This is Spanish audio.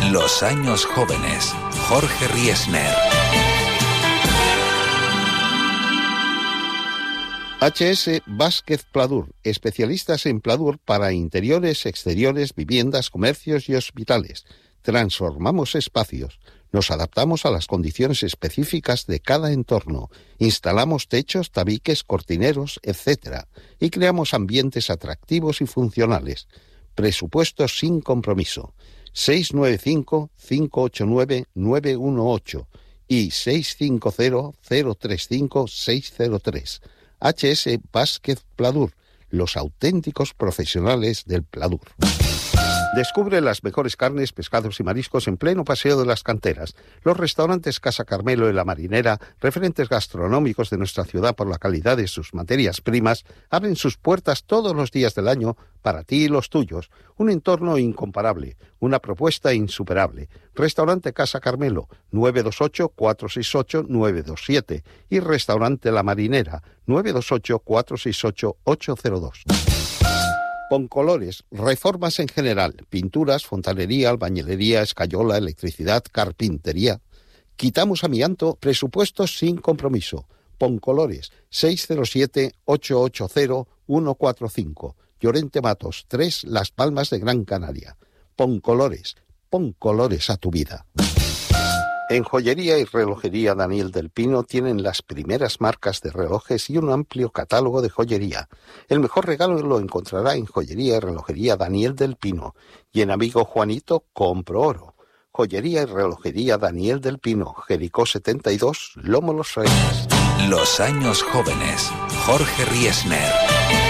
Los años jóvenes. Jorge Riesner. HS Vázquez Pladur, especialistas en pladur para interiores, exteriores, viviendas, comercios y hospitales. Transformamos espacios, nos adaptamos a las condiciones específicas de cada entorno, instalamos techos, tabiques, cortineros, etc. y creamos ambientes atractivos y funcionales. Presupuestos sin compromiso. 695-589-918 y 650-035-603. HS Vázquez Pladur, los auténticos profesionales del pladur. Descubre las mejores carnes, pescados y mariscos en pleno Paseo de las Canteras. Los restaurantes Casa Carmelo y La Marinera, referentes gastronómicos de nuestra ciudad por la calidad de sus materias primas, abren sus puertas todos los días del año para ti y los tuyos. Un entorno incomparable, una propuesta insuperable. Restaurante Casa Carmelo, 928-468-927 y Restaurante La Marinera, 928-468-802. Poncolores, reformas en general, pinturas, fontanería, albañilería, escayola, electricidad, carpintería. Quitamos amianto, presupuestos sin compromiso. Poncolores, 607-880-145. Llorente Matos, 3, Las Palmas de Gran Canaria. Poncolores, pon colores a tu vida. En Joyería y Relojería Daniel del Pino tienen las primeras marcas de relojes y un amplio catálogo de joyería. El mejor regalo lo encontrará en Joyería y Relojería Daniel del Pino. Y en Amigo Juanito, compro oro. Joyería y Relojería Daniel del Pino, Jericó 72, Lomo Los Reyes. Los años jóvenes. Jorge Riesner.